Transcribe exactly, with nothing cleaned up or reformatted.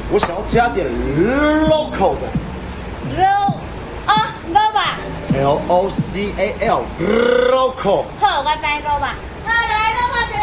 我想要加点 local 的 low 啊 low 吧， ，L O C A L local。 好，我知 low 吧。